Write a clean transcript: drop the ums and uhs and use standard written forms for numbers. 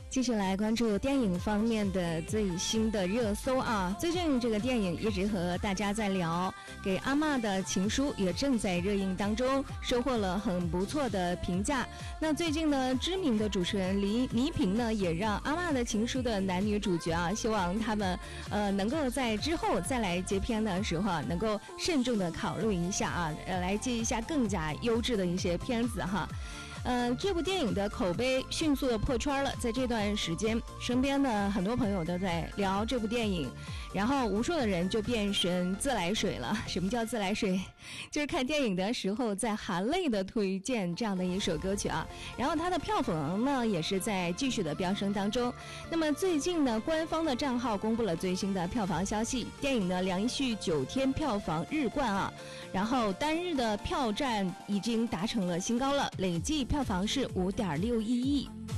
继续来关注电影方面的最新的热搜啊！最近这个电影一直和大家在聊，给阿嬷的情书也正在热映当中，收获了很不错的评价。那最近呢，知名的主持人倪萍呢，也让阿嬷的情书的男女主角啊，希望他们能够在之后再来接片的时候啊，能够慎重的考虑一下啊，来接一下更加优质的一些片子哈。这部电影的口碑迅速的破圈了，在这段时间，身边的很多朋友都在聊这部电影，然后无数的人就变成自来水了。什么叫自来水？就是看电影的时候在含泪的推荐这样的一首歌曲啊。然后它的票房呢也是在继续的飙升当中。那么最近呢，官方的账号公布了最新的票房消息，电影呢连续9天票房日冠啊，然后单日的票占已经达成了新高了，累计票房是5.61亿。